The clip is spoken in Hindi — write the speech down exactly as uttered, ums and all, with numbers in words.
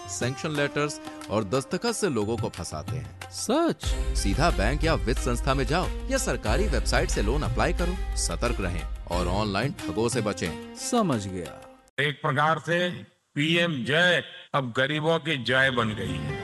सैंक्शन लेटर्स और दस्तखत से लोगों को फंसाते हैं। सच? सीधा बैंक या वित्त संस्था में जाओ या सरकारी वेबसाइट से लोन अप्लाई करो। सतर्क रहें और ऑनलाइन ठगों से बचें। समझ गया। एक प्रकार से पीएम जय अब गरीबों की जय बन गई है।